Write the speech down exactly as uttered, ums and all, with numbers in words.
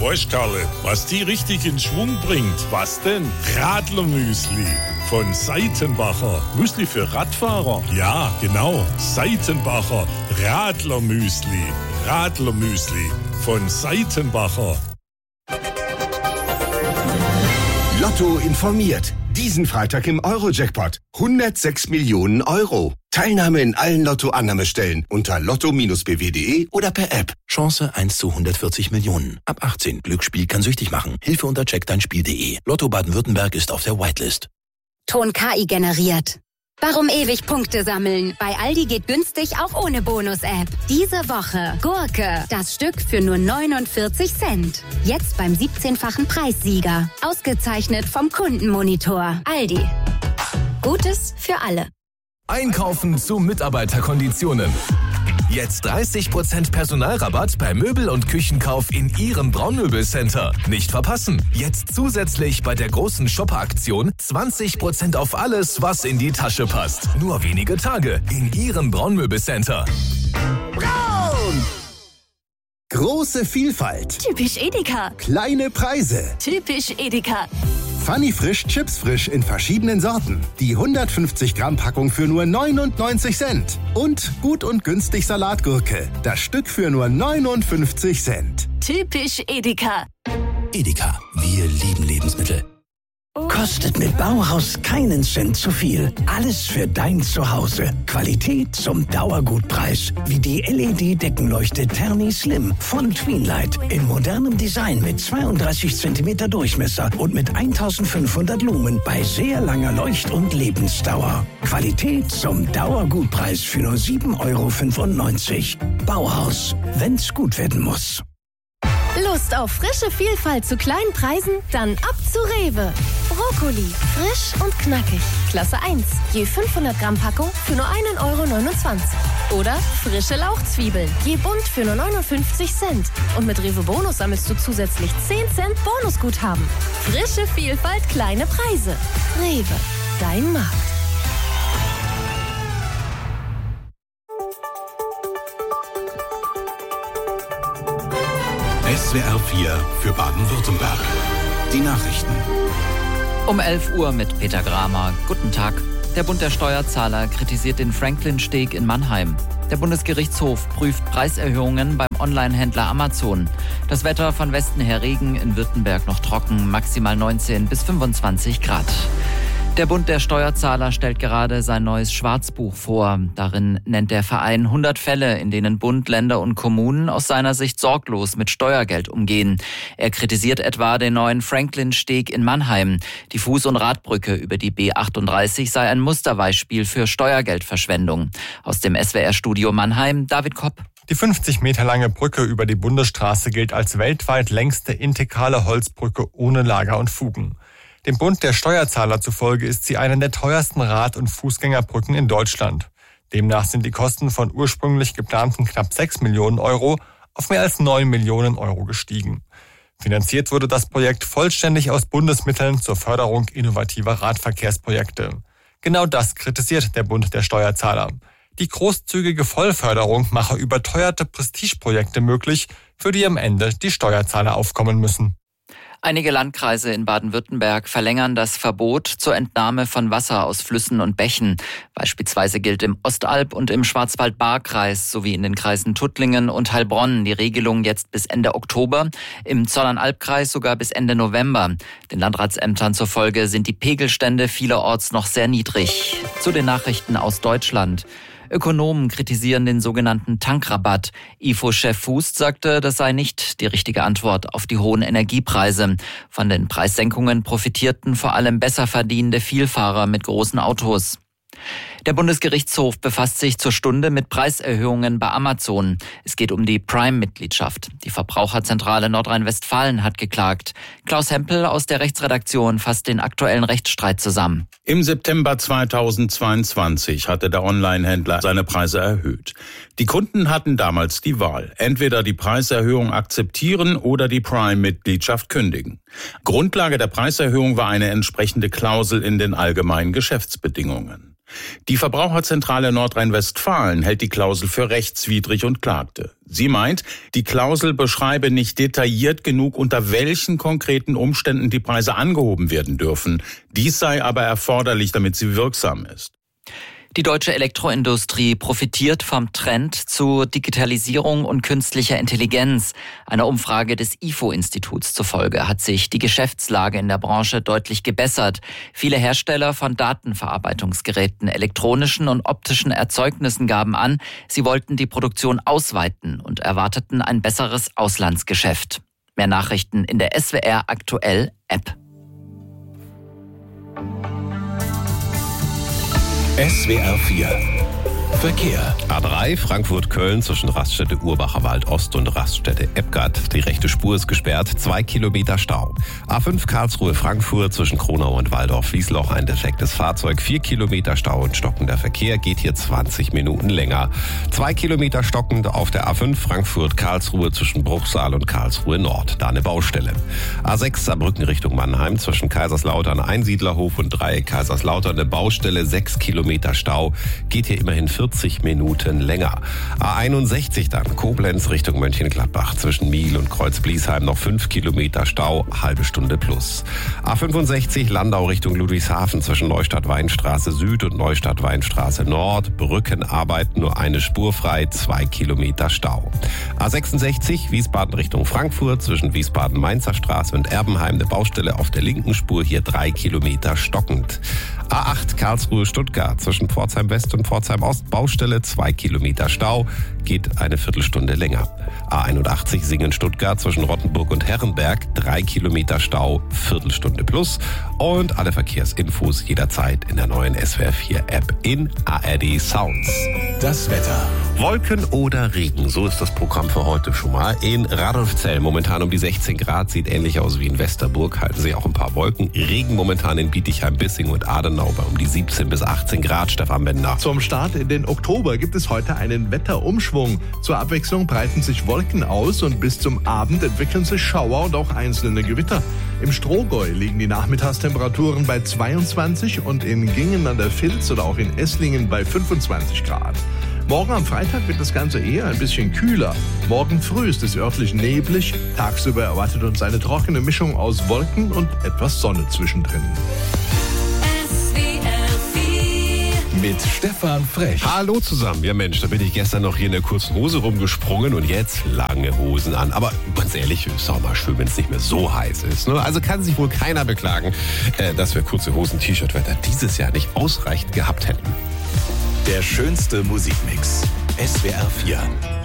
Weißt Karle, was die richtig in Schwung bringt? Was denn? Radlermüsli von Seitenbacher. Müsli für Radfahrer? Ja, genau. Seitenbacher Radlermüsli. Radlermüsli von Seitenbacher. Lotto informiert. Diesen Freitag im Euro-Jackpot. hundertsechs Millionen Euro. Teilnahme in allen Lotto-Annahmestellen unter lotto b w punkt de oder per App. Chance eins zu hundertvierzig Millionen. Ab achtzehn. Glücksspiel kann süchtig machen. Hilfe unter check dein spiel punkt de. Lotto Baden-Württemberg ist auf der Whitelist. Ton K I generiert. Warum ewig Punkte sammeln? Bei Aldi geht günstig auch ohne Bonus-App. Diese Woche Gurke, das Stück für nur neunundvierzig Cent. Jetzt beim siebzehnfachen Preissieger. Ausgezeichnet vom Kundenmonitor. Aldi. Gutes für alle. Einkaufen zu Mitarbeiterkonditionen. Jetzt dreißig Prozent Personalrabatt bei Möbel- und Küchenkauf in Ihrem Braunmöbelcenter. Nicht verpassen. Jetzt zusätzlich bei der großen Shopper-Aktion zwanzig Prozent auf alles, was in die Tasche passt. Nur wenige Tage in Ihrem Braunmöbelcenter. Braun! Große Vielfalt. Typisch Edeka. Kleine Preise. Typisch Edeka. Funny Frisch, Chips Frisch in verschiedenen Sorten. Die hundertfünfzig Gramm Packung für nur neunundneunzig Cent. Und gut und günstig Salatgurke. Das Stück für nur neunundfünfzig Cent. Typisch Edeka. Edeka, wir lieben Lebensmittel. Kostet mit Bauhaus keinen Cent zu viel. Alles für dein Zuhause. Qualität zum Dauergutpreis. Wie die L E D-Deckenleuchte Terni Slim von Tweenlight. In modernem Design mit zweiunddreißig Zentimeter Durchmesser und mit eintausendfünfhundert Lumen bei sehr langer Leucht- und Lebensdauer. Qualität zum Dauergutpreis für nur sieben Euro fünfundneunzig. Bauhaus, wenn's gut werden muss. Lust auf frische Vielfalt zu kleinen Preisen? Dann ab zu Rewe. Brokkoli, frisch und knackig. Klasse eins, je fünfhundert Gramm Packung für nur ein Euro neunundzwanzig. Oder frische Lauchzwiebeln, je bunt für nur neunundfünfzig Cent. Und mit Rewe Bonus sammelst du zusätzlich zehn Cent Bonusguthaben. Frische Vielfalt, kleine Preise. Rewe, dein Markt. S W R vier für Baden-Württemberg. Die Nachrichten. Um elf Uhr mit Peter Gramer. Guten Tag. Der Bund der Steuerzahler kritisiert den Franklin-Steg in Mannheim. Der Bundesgerichtshof prüft Preiserhöhungen beim Onlinehändler Amazon. Das Wetter von Westen her Regen, in Württemberg noch trocken, maximal neunzehn bis fünfundzwanzig Grad. Der Bund der Steuerzahler stellt gerade sein neues Schwarzbuch vor. Darin nennt der Verein hundert Fälle, in denen Bund, Länder und Kommunen aus seiner Sicht sorglos mit Steuergeld umgehen. Er kritisiert etwa den neuen Franklin-Steg in Mannheim. Die Fuß- und Radbrücke über die B achtunddreißig sei ein Musterbeispiel für Steuergeldverschwendung. Aus dem S W R-Studio Mannheim, David Kopp. Die fünfzig Meter lange Brücke über die Bundesstraße gilt als weltweit längste integrale Holzbrücke ohne Lager und Fugen. Dem Bund der Steuerzahler zufolge ist sie eine der teuersten Rad- und Fußgängerbrücken in Deutschland. Demnach sind die Kosten von ursprünglich geplanten knapp sechs Millionen Euro auf mehr als neun Millionen Euro gestiegen. Finanziert wurde das Projekt vollständig aus Bundesmitteln zur Förderung innovativer Radverkehrsprojekte. Genau das kritisiert der Bund der Steuerzahler. Die großzügige Vollförderung mache überteuerte Prestigeprojekte möglich, für die am Ende die Steuerzahler aufkommen müssen. Einige Landkreise in Baden-Württemberg verlängern das Verbot zur Entnahme von Wasser aus Flüssen und Bächen. Beispielsweise gilt im Ostalb- und im Schwarzwald-Baar-Kreis sowie in den Kreisen Tuttlingen und Heilbronn die Regelung jetzt bis Ende Oktober, im Zollernalbkreis sogar bis Ende November. Den Landratsämtern zufolge sind die Pegelstände vielerorts noch sehr niedrig. Zu den Nachrichten aus Deutschland. Ökonomen kritisieren den sogenannten Tankrabatt. I F O-Chef Fußt sagte, das sei nicht die richtige Antwort auf die hohen Energiepreise. Von den Preissenkungen profitierten vor allem besser verdienende Vielfahrer mit großen Autos. Der Bundesgerichtshof befasst sich zur Stunde mit Preiserhöhungen bei Amazon. Es geht um die Prime-Mitgliedschaft. Die Verbraucherzentrale Nordrhein-Westfalen hat geklagt. Klaus Hempel aus der Rechtsredaktion fasst den aktuellen Rechtsstreit zusammen. Im September zweitausendzweiundzwanzig hatte der Onlinehändler seine Preise erhöht. Die Kunden hatten damals die Wahl, entweder die Preiserhöhung akzeptieren oder die Prime-Mitgliedschaft kündigen. Grundlage der Preiserhöhung war eine entsprechende Klausel in den allgemeinen Geschäftsbedingungen. Die Verbraucherzentrale Nordrhein-Westfalen hält die Klausel für rechtswidrig und klagte. Sie meint, die Klausel beschreibe nicht detailliert genug, unter welchen konkreten Umständen die Preise angehoben werden dürfen. Dies sei aber erforderlich, damit sie wirksam ist. Die deutsche Elektroindustrie profitiert vom Trend zu Digitalisierung und künstlicher Intelligenz. Einer Umfrage des I F O-Instituts zufolge hat sich die Geschäftslage in der Branche deutlich gebessert. Viele Hersteller von Datenverarbeitungsgeräten, elektronischen und optischen Erzeugnissen gaben an, sie wollten die Produktion ausweiten und erwarteten ein besseres Auslandsgeschäft. Mehr Nachrichten in der S W R Aktuell App. S W R vier Verkehr. A drei Frankfurt-Köln zwischen Raststätte Urbacher Wald Ost und Raststätte Ebgard. Die rechte Spur ist gesperrt, zwei Kilometer Stau. A fünf Karlsruhe-Frankfurt zwischen Kronau und Waldorf-Wiesloch ein defektes Fahrzeug, vier Kilometer Stau und stockender Verkehr, geht hier zwanzig Minuten länger. Zwei Kilometer stockend auf der A fünf Frankfurt-Karlsruhe zwischen Bruchsal und Karlsruhe Nord, da eine Baustelle. A sechs Saarbrücken Richtung Mannheim zwischen Kaiserslautern Einsiedlerhof und Dreieck Kaiserslautern eine Baustelle, sechs Kilometer Stau, geht hier immerhin vierzig Minuten länger. A einundsechzig dann Koblenz Richtung Mönchengladbach zwischen Miel und Kreuz-Bliesheim noch fünf Kilometer Stau, halbe Stunde plus. A fünfundsechzig Landau Richtung Ludwigshafen zwischen Neustadt-Weinstraße Süd und Neustadt-Weinstraße Nord, Brückenarbeiten nur eine Spur frei, zwei Kilometer Stau. A sechsundsechzig Wiesbaden Richtung Frankfurt zwischen Wiesbaden-Mainzer Straße und Erbenheim eine Baustelle auf der linken Spur, hier drei Kilometer stockend. A acht Karlsruhe-Stuttgart zwischen Pforzheim West und Pforzheim Ost Baustelle, zwei Kilometer Stau, geht eine Viertelstunde länger. A einundachtzig Singen-Stuttgart zwischen Rottenburg und Herrenberg, drei Kilometer Stau, Viertelstunde plus. Und alle Verkehrsinfos jederzeit in der neuen S W R vier App in A R D Sounds. Das Wetter. Wolken oder Regen, so ist das Programm für heute schon mal. In Radolfzell momentan um die sechzehn Grad, sieht ähnlich aus wie in Westerburg, halten sich auch ein paar Wolken. Regen momentan in Bietigheim, Bissing und Adenau bei um die siebzehn bis achtzehn Grad, Stefan Bender. Zum Start in den Oktober gibt es heute einen Wetterumschwung. Zur Abwechslung breiten sich Wolken aus und bis zum Abend entwickeln sich Schauer und auch einzelne Gewitter. Im Strohgäu liegen die Nachmittagstemperaturen bei zweiundzwanzig und in Gingen an der Vilz oder auch in Esslingen bei fünfundzwanzig Grad. Morgen am Freitag wird das Ganze eher ein bisschen kühler. Morgen früh ist es örtlich neblig. Tagsüber erwartet uns eine trockene Mischung aus Wolken und etwas Sonne zwischendrin. Mit Stefan Frech. Hallo zusammen. Ja Mensch, da bin ich gestern noch hier in der kurzen Hose rumgesprungen und jetzt lange Hosen an. Aber ganz ehrlich, ist auch mal schön, wenn es nicht mehr so heiß ist. Ne? Also kann sich wohl keiner beklagen, äh, dass wir kurze Hosen-T-Shirt-Wetter dieses Jahr nicht ausreichend gehabt hätten. Der schönste Musikmix. S W R vier.